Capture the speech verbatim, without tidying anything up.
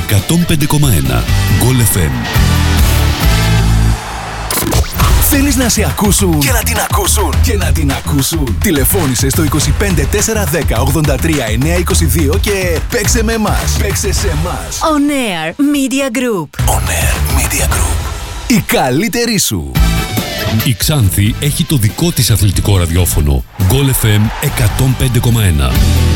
εκατόν πέντε κόμμα ένα. Γκολ εφ εμ. Θέλεις να σε ακούσουν και να την ακούσουν και να την ακούσουν? Τηλεφώνησε στο είκοσι πέντε τετρακόσια δέκα ογδόντα τρία εννιακόσια είκοσι δύο και παίξε με μας. Παίξε σε μας. On Air Media Group. On Air Media Group. Η καλύτερη σου. Η Ξάνθη έχει το δικό της αθλητικό ραδιόφωνο. Γκολ εφ εμ εκατόν πέντε κόμμα ένα.